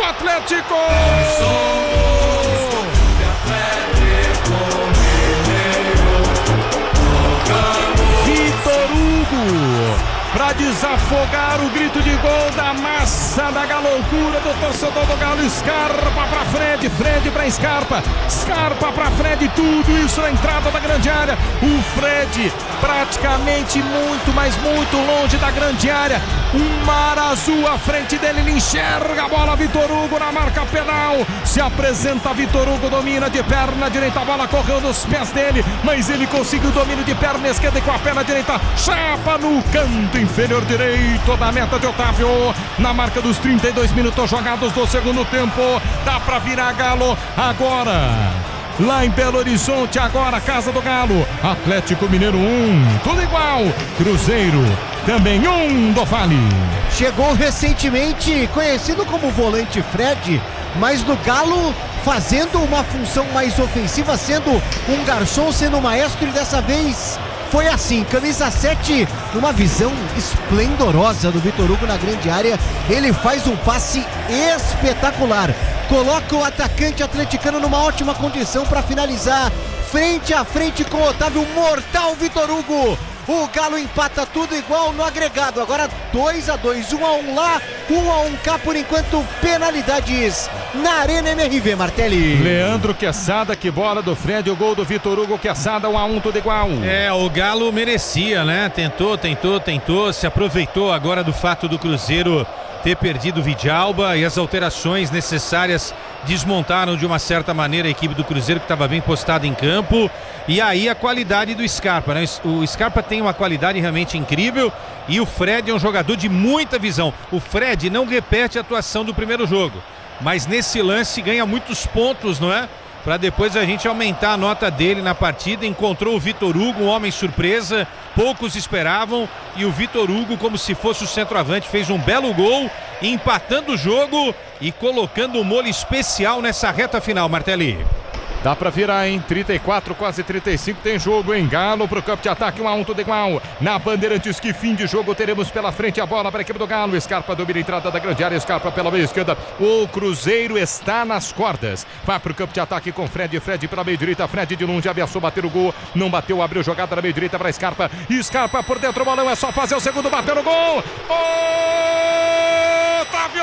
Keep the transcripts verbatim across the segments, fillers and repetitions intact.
Atlético! Vitor Hugo, para desafogar o grito de gol da massa da galoucura do torcedor do Galo. Scarpa para Fred, Fred para Scarpa, Scarpa para Fred, tudo isso na entrada da grande área. O Fred praticamente muito, mas muito longe da grande área. Um mar azul à frente dele, ele enxerga a bola. Vitor Hugo na marca penal, se apresenta Vitor Hugo, domina de perna direita, a bola correu nos pés dele, mas ele conseguiu o domínio de perna esquerda e com a perna direita chapa no canto inferior direito da meta de Otávio, na marca dos trinta e dois minutos jogados do segundo tempo. Dá pra virar Galo agora, lá em Belo Horizonte, agora Casa do Galo. Atlético Mineiro um, tudo igual. Cruzeiro também um do Vale. Chegou recentemente conhecido como volante Fred, mas no Galo fazendo uma função mais ofensiva, sendo um garçom, sendo um maestro, e dessa vez foi assim, camisa sete, uma visão esplendorosa do Vitor Hugo na grande área. Ele faz um passe espetacular, coloca o atacante atleticano numa ótima condição para finalizar frente a frente com o Otávio. Mortal Vitor Hugo. O Galo empata tudo igual no agregado. Agora dois a dois, um a um lá, um a um cá por enquanto. Penalidades na Arena M R V, Martelli. Leandro Quesada, que bola do Fred, o gol do Vitor Hugo. Quesada, um a um, tudo igual. É, o Galo merecia, né? Tentou, tentou, tentou, se aproveitou agora do fato do Cruzeiro ter perdido o Vidalba, e as alterações necessárias desmontaram de uma certa maneira a equipe do Cruzeiro, que estava bem postada em campo. E aí a qualidade do Scarpa, né? O Scarpa tem uma qualidade realmente incrível, e o Fred é um jogador de muita visão. O Fred não repete a atuação do primeiro jogo, mas nesse lance ganha muitos pontos, não é? Para depois a gente aumentar a nota dele na partida. Encontrou o Vitor Hugo, um homem surpresa, poucos esperavam, e o Vitor Hugo, como se fosse o centroavante, fez um belo gol, empatando o jogo e colocando um molho especial nessa reta final, Martelli. Dá pra virar, hein? trinta e quatro, quase trinta e cinco, tem jogo, hein? Galo pro campo de ataque, um a um, tudo igual. Na Bandeirantes, que fim de jogo teremos pela frente. A bola para a equipe do Galo. Scarpa domina a entrada da grande área, Scarpa pela meia esquerda. O Cruzeiro está nas cordas. Vai pro campo de ataque com Fred, Fred pela meia direita. Fred de longe, ameaçou bater o gol. Não bateu, abriu jogada na meia direita para Scarpa. Scarpa por dentro, o balão é só fazer o segundo, bateu no gol. Otávio!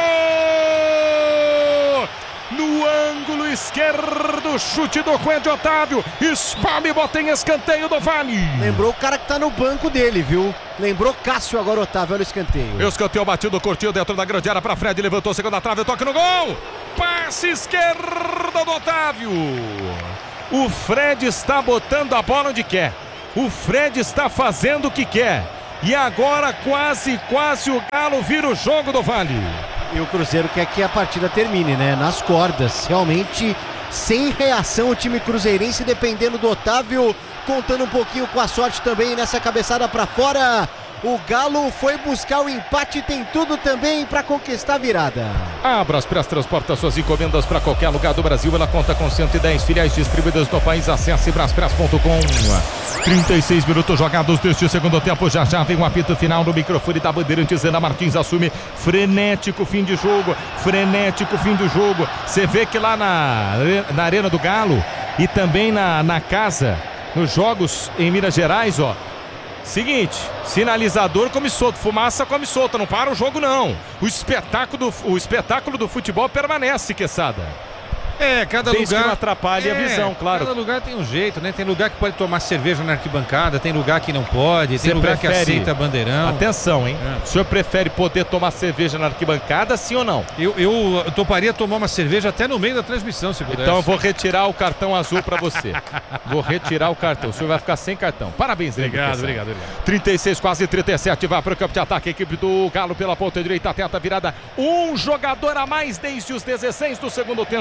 No ângulo esquerdo, chute do Coelho Otávio, espalha e bota em escanteio do Vale. Lembrou o cara que tá no banco dele, viu? Lembrou Cássio agora, Otávio, olha o escanteio. Escanteio batido, curtiu dentro da grande área para Fred, levantou, segunda trave, toque no gol. Passe esquerda do Otávio. O Fred está botando a bola onde quer. O Fred está fazendo o que quer. E agora quase, quase o Galo vira o jogo do Vale. E o Cruzeiro quer que a partida termine, né? Nas cordas, realmente sem reação o time cruzeirense, dependendo do Otávio, contando um pouquinho com a sorte também nessa cabeçada para fora. O Galo foi buscar o empate, tem tudo também para conquistar a virada. A Braspress transporta suas encomendas para qualquer lugar do Brasil. Ela conta com cento e dez filiais distribuídas no país. Acesse braspress ponto com. trinta e seis minutos jogados deste segundo tempo. Já já vem o apito final no microfone da Bandeirantes. Ana Martins assume. Frenético fim de jogo. Frenético fim do jogo. Você vê que lá na, na Arena do Galo e também na, na casa, nos jogos em Minas Gerais, ó. Seguinte, sinalizador come solto, fumaça come solta, não para o jogo não. O espetáculo do, o espetáculo do futebol permanece, Quesada. É, cada Desde lugar... que não atrapalhe é, a visão, claro. Cada lugar tem um jeito, né? Tem lugar que pode tomar cerveja na arquibancada, tem lugar que não pode, Você tem lugar prefere... que aceita bandeirão. Atenção, hein? É. O senhor prefere poder tomar cerveja na arquibancada, sim ou não? Eu, eu toparia tomar uma cerveja até no meio da transmissão, se pudesse. Então eu vou retirar o cartão azul pra você. Vou retirar o cartão. O senhor vai ficar sem cartão. Parabéns, obrigado, obrigado, obrigado. trinta e seis, quase trinta e sete. Vai pro campo de ataque. A equipe do Galo pela ponta direita. Tenta a virada. Um jogador a mais desde os dezesseis do segundo tempo.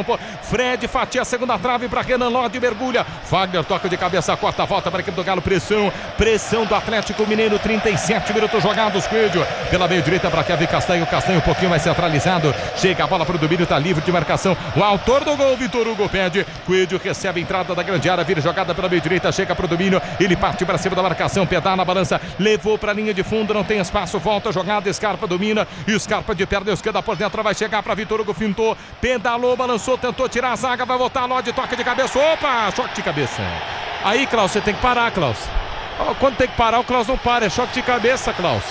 Fred fatia a segunda trave para Renan Lodi, mergulha. Fagner toca de cabeça, corta, volta para a equipe do Galo. Pressão, pressão do Atlético Mineiro. trinta e sete minutos jogados. Coelho pela meio direita para Kevin Castanho. Castanho um pouquinho mais centralizado. Chega a bola para o domínio, está livre de marcação. O autor do gol, Vitor Hugo, pede. Coelho recebe a entrada da grande área, vira jogada pela meio direita, chega para o domínio. Ele parte para cima da marcação, pedala na balança, levou para a linha de fundo, não tem espaço, volta a jogada, Scarpa domina. E o Scarpa de perna esquerda por dentro vai chegar para Vitor Hugo, fintou, pedalou, balançou, tentou tirar a zaga, vai voltar, Lodi, toque de cabeça. Opa, choque de cabeça. Aí, Klaus, você tem que parar, Klaus. Quando tem que parar, o Klaus não para, é choque de cabeça, Klaus.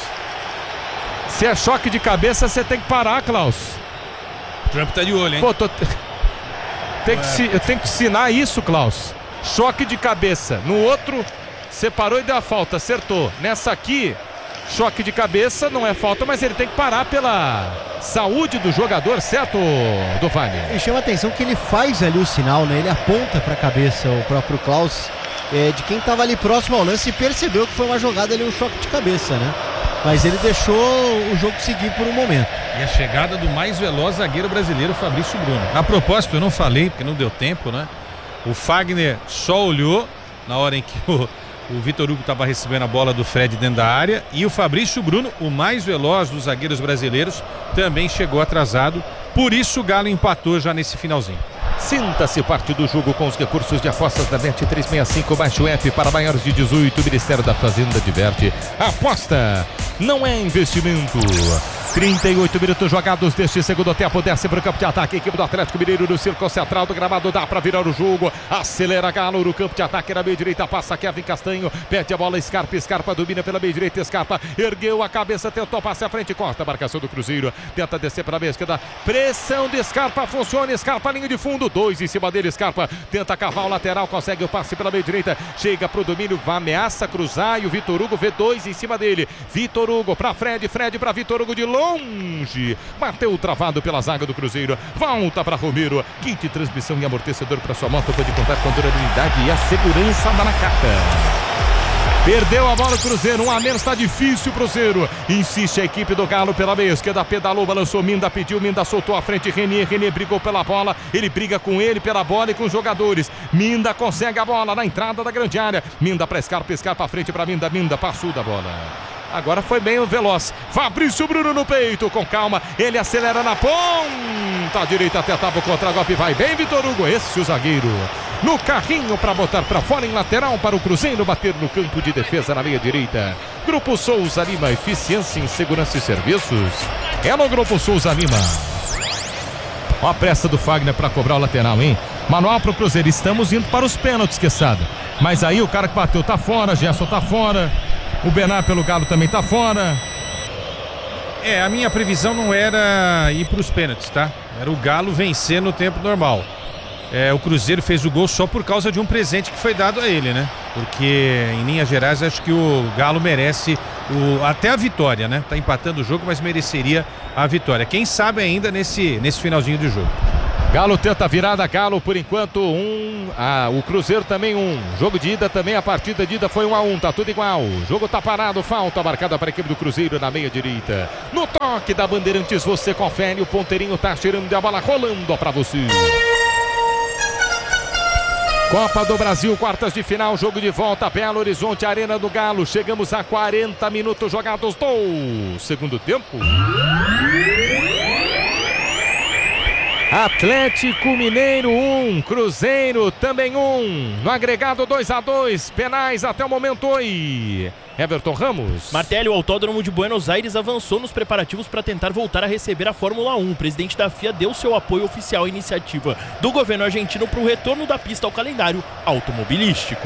Se é choque de cabeça, você tem que parar, Klaus. O Trump tá de olho, hein? Pô, tô... tem que, eu tenho que ensinar isso, Klaus. Choque de cabeça. No outro, separou e deu a falta, acertou. Nessa aqui, choque de cabeça, não é falta, mas ele tem que parar pela saúde do jogador, certo, do Wagner? E chama a atenção que ele faz ali o sinal, né? Ele aponta para a cabeça, o próprio Klaus, é, de quem estava ali próximo ao lance e percebeu que foi uma jogada ali, um choque de cabeça, né? Mas ele deixou o jogo seguir por um momento. E a chegada do mais veloz zagueiro brasileiro, Fabrício Bruno. A propósito, eu não falei, porque não deu tempo, né? O Fagner só olhou na hora em que o, o Vitor Hugo estava recebendo a bola do Fred dentro da área. E o Fabrício Bruno, o mais veloz dos zagueiros brasileiros, também chegou atrasado. Por isso o Galo empatou já nesse finalzinho. Sinta-se parte do jogo com os recursos de apostas da Bet trezentos e sessenta e cinco. Baixe o app para maiores de dezoito. O Ministério da Fazenda diverte. Aposta não é investimento. trinta e oito minutos jogados deste segundo tempo. Desce para o campo de ataque. A equipe do Atlético Mineiro no círculo central do gramado. Dá para virar o jogo. Acelera Galo no campo de ataque. Na meia direita passa Kevin Castanho. Pede a bola. Scarpa. Scarpa domina pela meia direita. Scarpa ergueu a cabeça. Tentou passar à frente. Corta a marcação do Cruzeiro. Tenta descer para a meia esquerda. Pressão de Scarpa. Funciona. Scarpa, linha de fundo. Dois em cima dele. Scarpa tenta cavar o lateral. Consegue o passe pela meia direita. Chega para o domínio. Ameaça cruzar. E o Vitor Hugo vê dois em cima dele. Vitor Hugo para Fred. Fred para Vitor Hugo de longe. Longe, bateu travado pela zaga do Cruzeiro, volta para Romero, kit transmissão e amortecedor para sua moto, pode contar com a durabilidade e a segurança da Nakata. Perdeu a bola o Cruzeiro, um a menos, está difícil o Cruzeiro. Insiste a equipe do Galo pela meia esquerda, pedalou, balançou, Minda pediu, Minda soltou à frente, Renier, Renier brigou pela bola, ele briga com ele pela bola e com os jogadores. Minda consegue a bola na entrada da grande área, Minda para Scarpa, Scarpa à frente para Minda, Minda passou da bola. Agora foi bem o veloz. Fabrício Bruno no peito, com calma. Ele acelera na ponta direita, tentava o contra-golpe. Vai bem, Vitor Hugo. Esse o zagueiro. No carrinho para botar para fora em lateral para o Cruzeiro bater no campo de defesa na meia direita. Grupo Souza Lima, eficiência em segurança e serviços. É no Grupo Souza Lima. Ó a pressa do Fagner para cobrar o lateral, hein? Manual para o Cruzeiro. Estamos indo para os pênaltis, Quesada. Mas aí o cara que bateu tá fora, Gerson tá fora. O Bernard pelo Galo também tá fora. É, a minha previsão não era ir para os pênaltis, tá? Era o Galo vencer no tempo normal. É, o Cruzeiro fez o gol só por causa de um presente que foi dado a ele, né? Porque, em linhas gerais, acho que o Galo merece o, até a vitória, né? Tá empatando o jogo, mas mereceria a vitória. Quem sabe ainda nesse, nesse finalzinho do jogo. Galo tenta a virada, Galo por enquanto um, ah, o Cruzeiro também um, jogo de ida também, a partida de ida foi um a um, tá tudo igual, o jogo tá parado, falta marcada para a equipe do Cruzeiro na meia direita, no toque da Bandeirantes você confere, o ponteirinho tá tirando a bola, rolando para você. Copa do Brasil, quartas de final, jogo de volta, Belo Horizonte, Arena do Galo, chegamos a quarenta minutos jogados do segundo tempo. Atlético Mineiro um, Cruzeiro também um, no agregado dois a dois, penais até o momento. Oi, Everton Ramos. Martelli, o Autódromo de Buenos Aires avançou nos preparativos para tentar voltar a receber a Fórmula um. O presidente da F I A deu seu apoio oficial à iniciativa do governo argentino para o retorno da pista ao calendário automobilístico.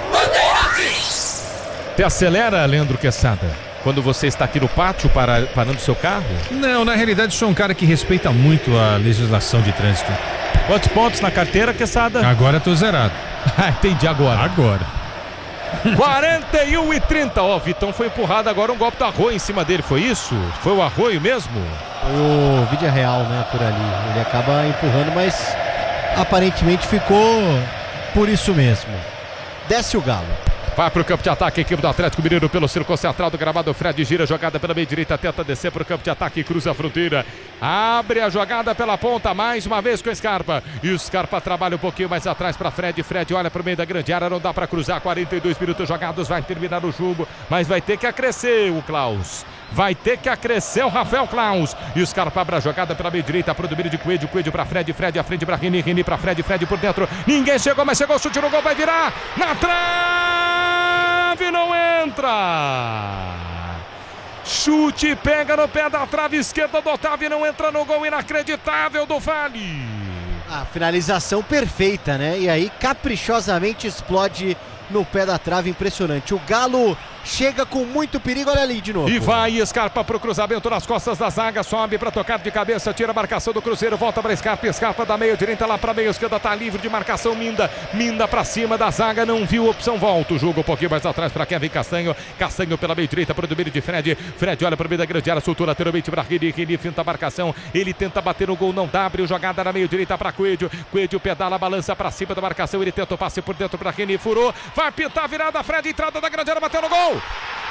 Te acelera, Leandro Quesada, quando você está aqui no pátio para, parando seu carro? Não, na realidade sou um cara que respeita muito a legislação de trânsito. Quantos pontos na carteira, Quesada? Agora eu tô zerado. Ah, entendi agora. Agora. quarenta e um e trinta, ó, oh, Vitão foi empurrado agora, um golpe do Arroio em cima dele, foi isso? Foi o Arroio mesmo? O vídeo é real, né, por ali. Ele acaba empurrando, mas aparentemente ficou por isso mesmo. Desce o Galo. Vai pro campo de ataque, equipe do Atlético Mineiro pelo círculo central do gramado. Fred gira, jogada pela meia direita, tenta descer pro campo de ataque, cruza a fronteira. Abre a jogada pela ponta, mais uma vez com Scarpa. E o Scarpa trabalha um pouquinho mais atrás para Fred. Fred olha pro meio da grande área, não dá para cruzar. quarenta e dois minutos jogados, vai terminar o jogo, mas vai ter que acrescer o Klaus. Vai ter que acrescer o Rafael Klaus. E o Scarpa abre a jogada pela meia direita pro domínio de Coelho. Coelho para Fred. Fred à frente para Reni. Reni para Fred. Fred por dentro. Ninguém chegou, mas chegou. Chute no gol. Vai virar. Na trave. Não entra. Chute pega no pé da trave esquerda do Otávio e não entra no gol. Inacreditável do Vale. A finalização perfeita, né? E aí caprichosamente explode no pé da trave, impressionante. O Galo chega com muito perigo, olha ali de novo. E vai Scarpa pro cruzamento nas costas da zaga, sobe para tocar de cabeça, tira a marcação do Cruzeiro, volta para Scarpa, Scarpa da meia direita lá para meia esquerda, tá livre de marcação, Minda, Minda para cima da zaga, não viu opção, volta o jogo um pouquinho mais atrás para Kevin Castanho, Castanho pela meia direita para o domínio de Fred, Fred olha para o meio da grande área, soltou lateralmente para Reni, Reni finta a marcação, ele tenta bater no gol, não dá, abriu jogada na meia direita para Coelho, Coelho pedala, balança para cima da marcação, ele tenta o passe por dentro para Reni, furou, vai pintar a virada, Fred, entrada da grande área, bateu no gol.